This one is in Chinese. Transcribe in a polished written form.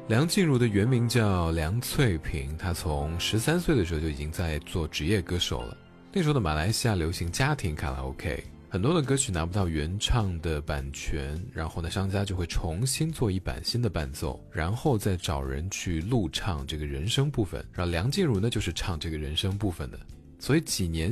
梁静茹的原名叫梁翠萍，她从13岁的时候就已经在做职业歌手了。那时候的马来西亚流行家庭卡拉 OK， 很多的歌曲拿不到原唱的版权，然后呢商家就会重新做一版新的伴奏，然后再找人去录唱这个人声部分，然后梁静茹呢就是唱这个人声部分的。所以几年